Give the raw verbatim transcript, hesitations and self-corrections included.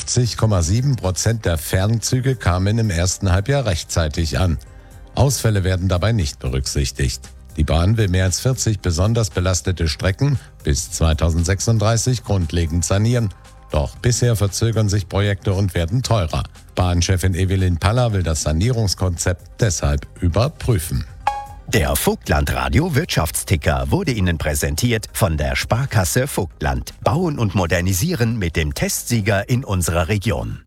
fünfzig Komma sieben Prozent der Fernzüge kamen im ersten Halbjahr rechtzeitig an. Ausfälle werden dabei nicht berücksichtigt. Die Bahn will mehr als vierzig besonders belastete Strecken bis zweitausendsechsunddreißig grundlegend sanieren. Doch bisher verzögern sich Projekte und werden teurer. Bahnchefin Evelyn Paller will das Sanierungskonzept deshalb überprüfen. Der Vogtland-Radio Wirtschaftsticker wurde Ihnen präsentiert von der Sparkasse Vogtland. Bauen und modernisieren mit dem Testsieger in unserer Region.